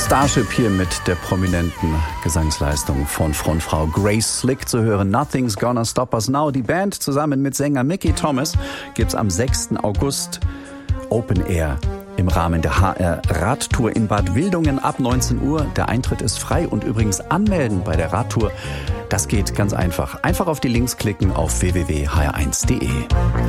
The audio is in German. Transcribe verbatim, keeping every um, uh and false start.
Starship hier mit der prominenten Gesangsleistung von Frontfrau Grace Slick zu hören. Nothing's Gonna Stop Us Now. Die Band zusammen mit Sänger Mickey Thomas gibt's am sechsten August Open Air im Rahmen der H R Radtour in Bad Wildungen ab neunzehn Uhr. Der Eintritt ist frei und übrigens anmelden bei der Radtour, das geht ganz einfach. Einfach auf die Links klicken auf w w w punkt h r eins punkt d e.